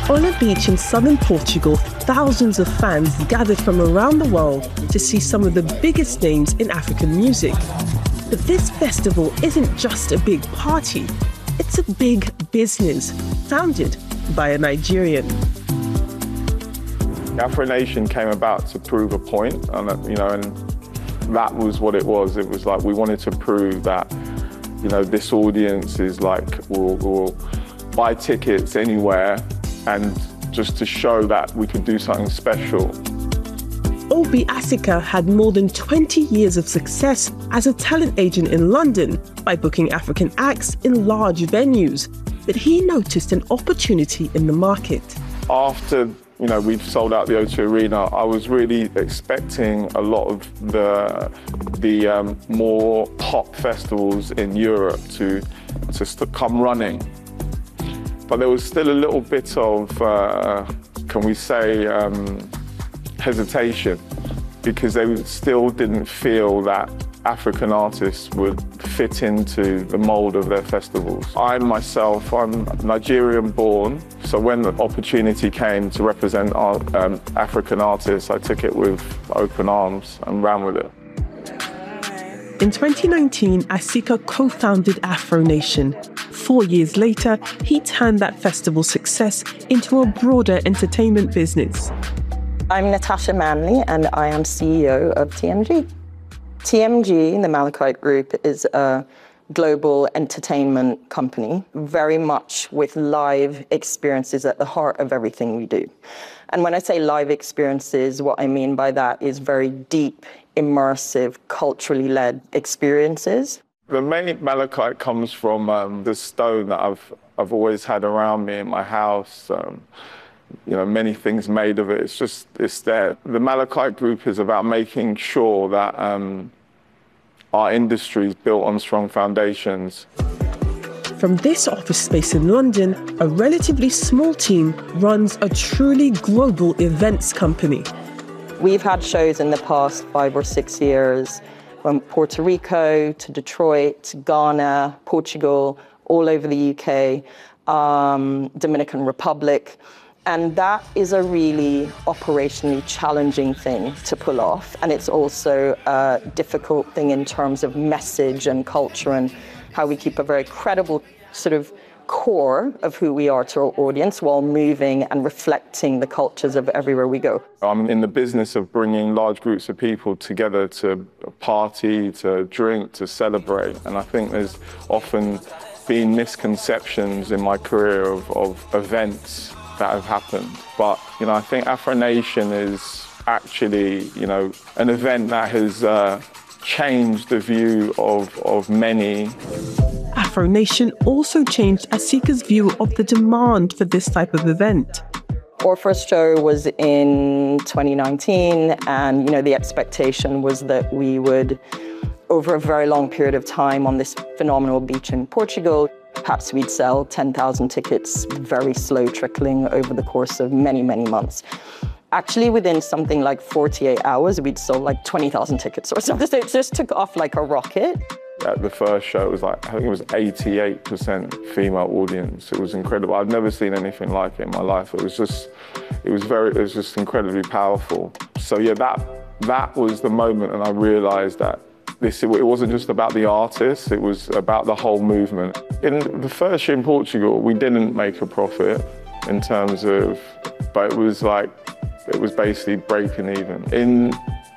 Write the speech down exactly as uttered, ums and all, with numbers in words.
On a beach in southern Portugal, thousands of fans gathered from around the world to see some of the biggest names in African music. But this festival isn't just a big party, it's a big business, founded by a Nigerian. Afro Nation came about to prove a point, and you know, and that was what it was. It was like we wanted to prove that, you know, this audience is like, will will buy tickets anywhere, and just to show that we could do something special. Obi Asika had more than twenty years of success as a talent agent in London by booking African acts in large venues, but he noticed an opportunity in the market. After, you know, we'd sold out the O two Arena, I was really expecting a lot of the the um, more pop festivals in Europe to to come running. But there was still a little bit of, uh, can we say, um, hesitation, because they still didn't feel that African artists would fit into the mold of their festivals. I myself, I'm Nigerian born, so when the opportunity came to represent our, um, African artists, I took it with open arms and ran with it. In twenty nineteen, Asika co-founded Afro Nation. Four years later, he turned that festival success into a broader entertainment business. I'm Natasha Manley, and I am C E O of T M G. T M G, the Malachite Group, is a global entertainment company, very much with live experiences at the heart of everything we do. And when I say live experiences, what I mean by that is very deep, immersive, culturally led experiences. The main malachite comes from um, the stone that I've, I've always had around me in my house. Um, you know, many things made of it. It's just, it's there. The Malachite Group is about making sure that um, our industry is built on strong foundations. From this office space in London, a relatively small team runs a truly global events company. We've had shows in the past five or six years from Puerto Rico to Detroit, to Ghana, Portugal, all over the U K, um, Dominican Republic. And that is a really operationally challenging thing to pull off. And it's also a difficult thing in terms of message and culture and how we keep a very credible sort of core of who we are to our audience while moving and reflecting the cultures of everywhere we go. I'm in the business of bringing large groups of people together to party, to drink, to celebrate. And I think there's often been misconceptions in my career of, of events that have happened. But, you know, I think Afro Nation is actually, you know, an event that has uh, changed the view of, of many. Afro Nation also changed Asika's view of the demand for this type of event. Our first show was in twenty nineteen, and you know the expectation was that we would, over a very long period of time on this phenomenal beach in Portugal, perhaps we'd sell ten thousand tickets, very slow trickling over the course of many, many months. Actually, within something like forty-eight hours, we'd sold like twenty thousand tickets or something. So it just took off like a rocket. At the first show, it was like, I think it was eighty-eight percent female audience. It was incredible. I've never seen anything like it in my life. It was just, it was very, it was just incredibly powerful. So yeah, that, that was the moment, and I realized that this, it wasn't just about the artists, it was about the whole movement. In the first year in Portugal, we didn't make a profit in terms of, but it was like, it was basically breaking even. In